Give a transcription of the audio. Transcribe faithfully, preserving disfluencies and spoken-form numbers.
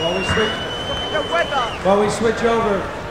While we switch, The weather. while we switch over,